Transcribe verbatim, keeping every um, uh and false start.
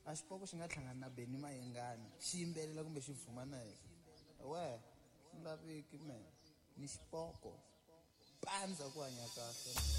a xipoko xi nga hlangana na Benny Mayengani xi yimbelela kumbe xi vhuma na yena we swi laveki man ni xipoko pandza ku hanya kahle.